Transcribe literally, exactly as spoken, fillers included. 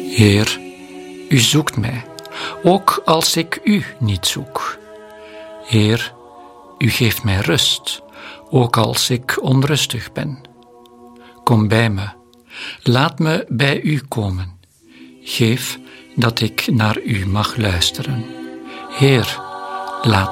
Heer, u zoekt mij, ook als ik u niet zoek. Heer, u geeft mij rust, ook als ik onrustig ben. Kom bij me, laat me bij u komen. Geef dat ik naar u mag luisteren. Heer, laat